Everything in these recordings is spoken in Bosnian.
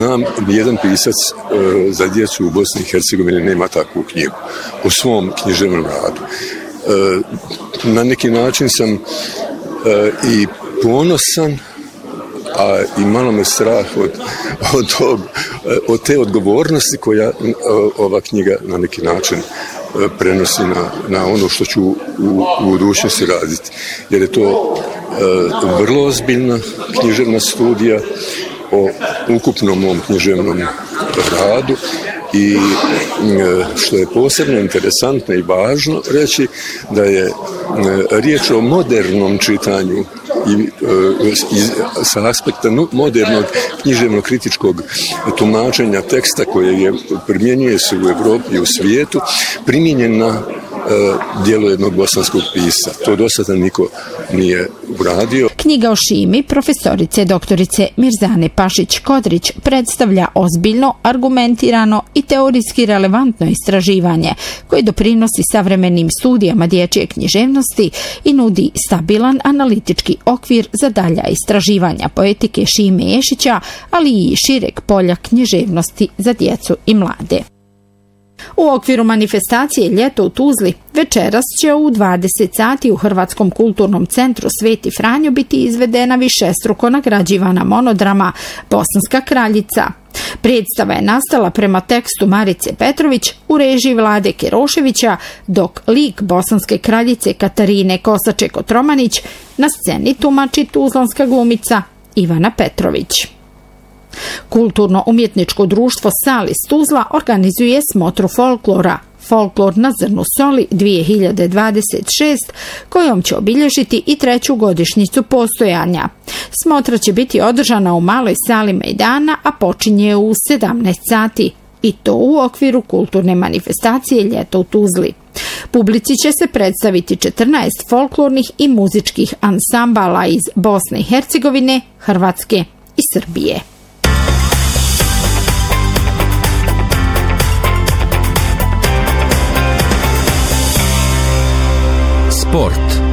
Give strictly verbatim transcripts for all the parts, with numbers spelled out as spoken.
Znam, nijedan pisac e, za djecu u Bosni i Hercegovini nema takvu knjigu u svom književnom radu. E, na neki način sam e, i ponosan, a i malo me strah od, od, tog, od te odgovornosti koja ova knjiga na neki način prenosi na, na ono što ću u, u budućnosti raditi. Jer je to e, vrlo ozbiljna književna studija o ukupnom mom književnom radu i što je posebno interesantno i važno reći da je riječ o modernom čitanju i sa aspekta modernog književno kritičkog tumačenja teksta koje je primjenjuje se u Evropi i u svijetu, primijenjen na djelo jednog bosanskog pisca. To do sada niko nije uradio. Knjiga o Šimi profesorice doktorice Mirzane Pašić-Kodrić predstavlja ozbiljno, argumentirano i teorijski relevantno istraživanje koje doprinosi savremenim studijama dječje književnosti i nudi stabilan analitički okvir za dalja istraživanja poetike Šime Ješića, ali i šireg polja književnosti za djecu i mlade. U okviru manifestacije Ljeto u Tuzli večeras će u dvadeset sati u Hrvatskom kulturnom centru Sveti Franjo biti izvedena višestruko nagrađivana monodrama Bosanska kraljica. Predstava je nastala prema tekstu Marice Petrović u režiji Vlade Keroševića, dok lik bosanske kraljice Katarine Kosače-Kotromanić na sceni tumači tuzlanska glumica Ivana Petrović. Kulturno-umjetničko društvo Sal iz Tuzla organizuje smotru folklora Folklor na zrnu soli dvije hiljade dvadeset šest, kojom će obilježiti i treću godišnjicu postojanja. Smotra će biti održana u maloj sali Mejdana, a počinje u sedamnaest sati. I to u okviru kulturne manifestacije Ljeto u Tuzli. Publici će se predstaviti četrnaest folklornih i muzičkih ansambala iz Bosne i Hercegovine, Hrvatske i Srbije. Sport.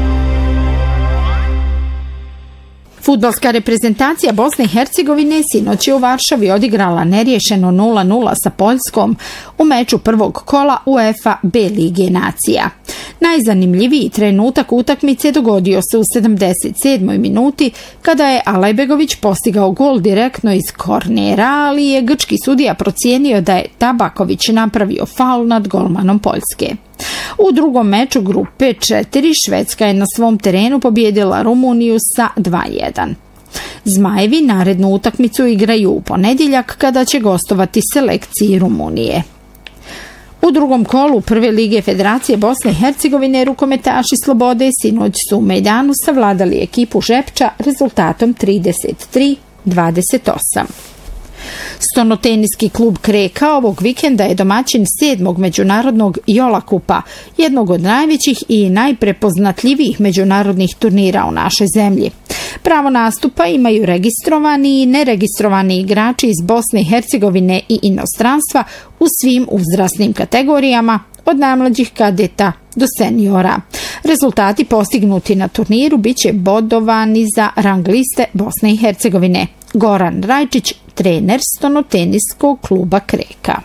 Fudbalska reprezentacija Bosne i Hercegovine sinoć je u Varšavi odigrala neriješeno nula nula sa Poljskom u meču prvog kola UEFA B Lige nacija. Najzanimljiviji trenutak utakmice dogodio se u sedamdeset sedmoj minuti kada je Alajbegović postigao gol direktno iz kornera, ali je grčki sudija procijenio da je Tabaković napravio faul nad golmanom Poljske. U drugom meču grupe četiri Švedska je na svom terenu pobijedila Rumuniju sa dva jedan. Zmajevi narednu utakmicu igraju u ponedjeljak kada će gostovati selekciji Rumunije. U drugom kolu prve lige Federacije Bosne i Hercegovine rukometaši Slobode sinoć su u Mejdanu savladali ekipu Žepča rezultatom trideset tri dvadeset osam. Stonoteniski klub Kreka ovog vikenda je domaćin sedmog međunarodnog Jola Kupa, jednog od najvećih i najprepoznatljivijih međunarodnih turnira u našoj zemlji. Pravo nastupa imaju registrovani i neregistrovani igrači iz Bosne i Hercegovine i inostranstva u svim uzrasnim kategorijama, od najmlađih kadeta do seniora. Rezultati postignuti na turniru biće bodovani za rang liste Bosne i Hercegovine. Goran Rajčić, trener Stonoteniskog kluba Kreka.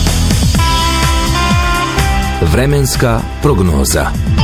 Vremenska prognoza.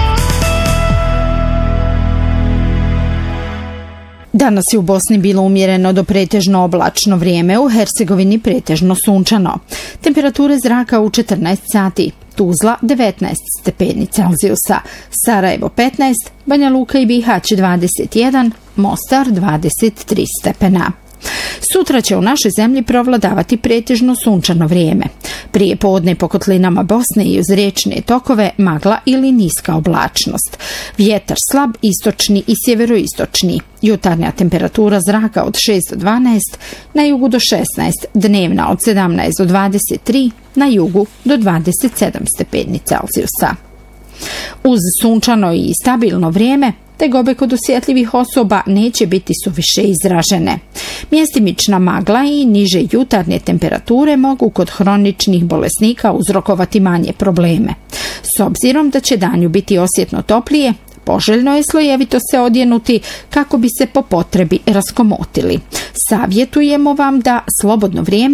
Danas je u Bosni bilo umjereno do pretežno oblačno vrijeme, u Hercegovini pretežno sunčano. Temperature zraka u četrnaest sati. Tuzla devetnaest stepeni Celzijusa, Sarajevo petnaest, Banja Luka i Bihać dvadeset jedan, Mostar dvadeset tri stepena. Sutra će u našoj zemlji provladavati pretežno sunčano vrijeme. Prije podne po kotlinama Bosne i uz riječne tokove magla ili niska oblačnost. Vjetar slab, istočni i sjeveroistočni. Jutarnja temperatura zraka od šest do dvanaest, na jugu do šesnaest, dnevna od sedamnaest do dvadeset tri, na jugu do dvadeset sedam stepeni Celzijusa. Uz sunčano i stabilno vrijeme, tegobe kod osjetljivih osoba neće biti suviše izražene. Mjestimična magla i niže jutarnje temperature mogu kod hroničnih bolesnika uzrokovati manje probleme. S obzirom da će danju biti osjetno toplije, Poželjno je slojevito se odjenuti kako bi se po potrebi raskomotili. Savjetujemo vam da slobodno vrijeme